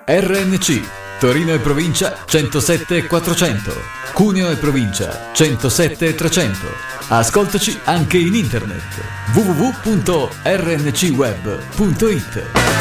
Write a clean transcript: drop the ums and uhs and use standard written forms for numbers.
RNC Torino e provincia 107 e 400, Cuneo e provincia 107 e 300. Ascoltaci anche in internet www.rncweb.it.